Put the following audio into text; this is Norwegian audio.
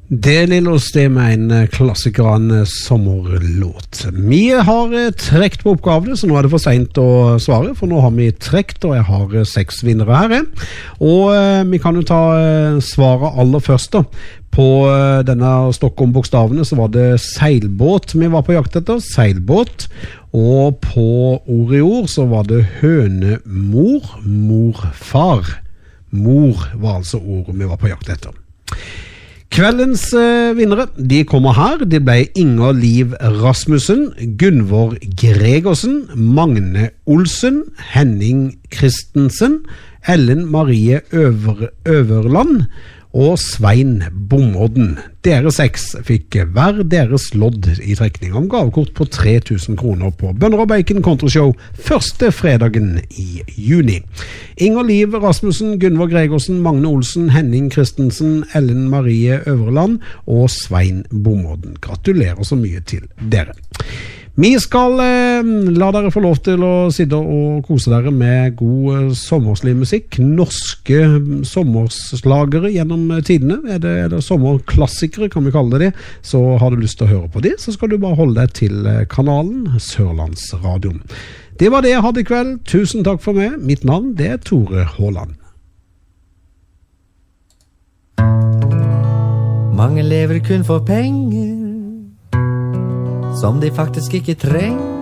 Det lille oss det med en klassiker av en sommerlåt. Vi har trekt på oppgavene, så nå er det for sent å svare, for nå har vi trekt, og jeg har 6 vinnere her. Og vi kan jo ta svaret aller først da. På denne Stockholm-bokstavene så var det seilbåt vi var på jakt etter, seilbåt. Og på ordet i ord så var det hønemor, morfar. Mor var altså ordet vi var på jakt etter. Kveldens vinnere, de kommer her. Det ble Inger Liv Rasmussen, Gunvor Gregersen, Magne Olsen, Henning Kristensen, Ellen Marie Øverland og Svein Bomodden. Dere 6 fikk hver deres lodd i trekning om gavekort på 3000 kroner på Bønner og Bacon Controshow første fredagen i juni. Inger Liv Rasmussen, Gunvor Gregersen, Magne Olsen, Henning Kristensen, Ellen Marie Øverland og Svein Bomodden. Gratulerer så mye til dere. Vi skal la dere få lov til å sitte og kose dere med god sommerslig musikk. Norske sommerslagere gjennom tidene. Er det sommerklassikere, kan vi kalle det. Så har du lyst til å høre på det, så skal du bare holde deg til kanalen Sørlandsradion. Det var det jeg hadde i kveld. Tusen takk for meg. Mitt navn det er Tore Håland. Mange lever kun for penger som de faktisk ikke trenger.